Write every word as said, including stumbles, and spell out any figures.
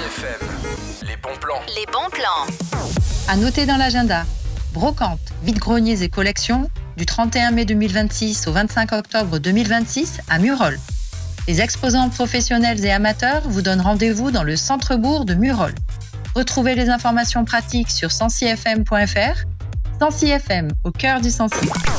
F M, les bons plans. Les bons plans. À noter dans l'agenda, brocantes, vide-greniers et collections du trente et un mai deux mille vingt-six au vingt-cinq octobre deux mille vingt-six à Murol. Les exposants professionnels et amateurs vous donnent rendez-vous dans le centre-bourg de Murol. Retrouvez les informations pratiques sur sensi f m point f r. Sensi F M, au cœur du Sensi.